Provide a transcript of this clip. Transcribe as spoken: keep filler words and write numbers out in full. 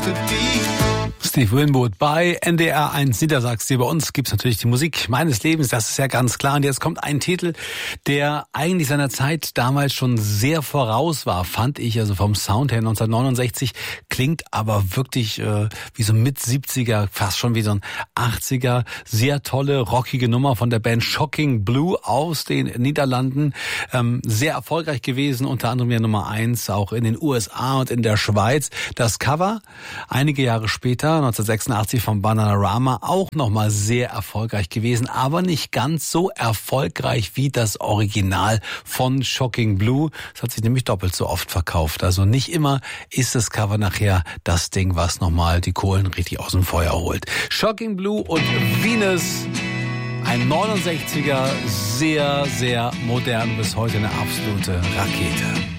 used to be. Steve Winwood bei N D R eins Niedersachsen. Bei uns gibt's natürlich die Musik meines Lebens, das ist ja ganz klar. Und jetzt kommt ein Titel, der eigentlich seiner Zeit damals schon sehr voraus war, fand ich. Also vom Sound her neunzehnhundertneunundsechzig, klingt aber wirklich äh, wie so mit siebziger, fast schon wie so ein achtziger. Sehr tolle, rockige Nummer von der Band Shocking Blue aus den Niederlanden. Ähm, sehr erfolgreich gewesen, unter anderem ja Nummer eins, auch in den U S A und in der Schweiz. Das Cover, einige Jahre später, neunzehnhundertsechsundachtzig von Bananarama, auch nochmal sehr erfolgreich gewesen, aber nicht ganz so erfolgreich wie das Original von Shocking Blue. Es hat sich nämlich doppelt so oft verkauft. Also nicht immer ist das Cover nachher das Ding, was nochmal die Kohlen richtig aus dem Feuer holt. Shocking Blue und Venus, ein neunundsechziger, sehr, sehr modern, bis heute eine absolute Rakete.